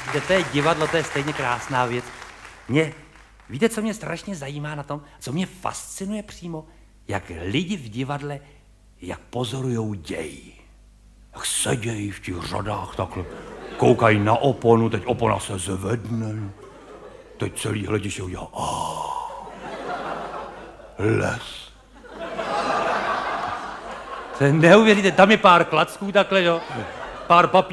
Že to je divadlo, to je stejně krásná věc. Víte, co mě strašně zajímá na tom? Co mě fascinuje přímo? Jak lidi v divadle, jak pozorujou děj. Jak sedějí v těch řadách takhle. Koukají na oponu, teď opona se zvedne. Teď celý hlediště udělá. Les. To neuvěříte, tam je pár klacků takhle, jo. Pár papírů.